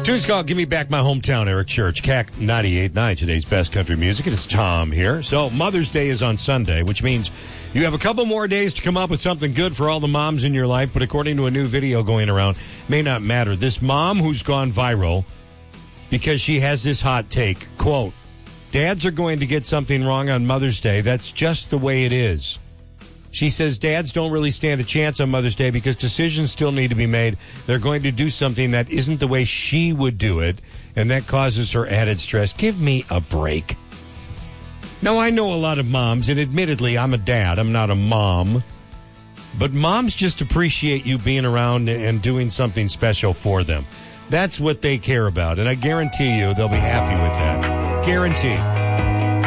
Tune's called Give Me Back My Hometown, Eric Church, CAC 98.9, today's best country music. It's Tom here. So Mother's Day is on Sunday, which means you have a couple more days to come up with something good for all the moms in your life, but according to a new video going around, may not matter. This mom who's gone viral because she has this hot take, quote, dads are going to get something wrong on Mother's Day. That's just the way it is. She says dads don't really stand a chance on Mother's Day because decisions still need to be made. They're going to do something that isn't the way she would do it, and that causes her added stress. Give me a break. Now, I know a lot of moms, and admittedly, I'm a dad. I'm not a mom. But moms just appreciate you being around and doing something special for them. That's what they care about, and I guarantee you they'll be happy with that. Guarantee.